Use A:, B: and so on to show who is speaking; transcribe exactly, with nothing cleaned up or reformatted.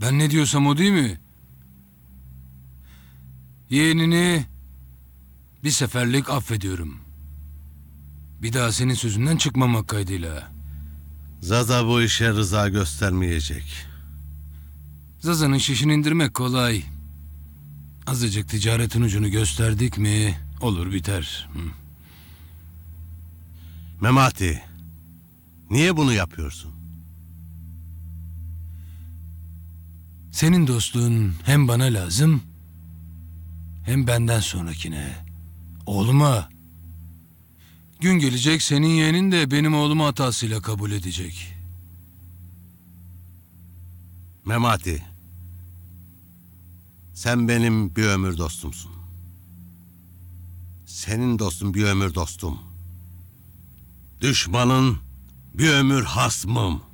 A: Ben ne diyorsam o değil mi? Yeğenini bir seferlik affediyorum. Bir daha senin sözünden çıkmamak kaydıyla.
B: Zaza bu işe rıza göstermeyecek.
A: Zaza'nın şişini indirmek kolay. Azıcık ticaretin ucunu gösterdik mi olur biter. Hı.
B: Memati, niye bunu yapıyorsun?
A: Senin dostluğun hem bana lazım hem benden sonrakine. Oğluma. Gün gelecek senin yeğenin de benim oğlumu hatasıyla kabul edecek.
B: Memati, sen benim bir ömür dostumsun. Senin dostun bir ömür dostum. Düşmanın bir ömür hasmım.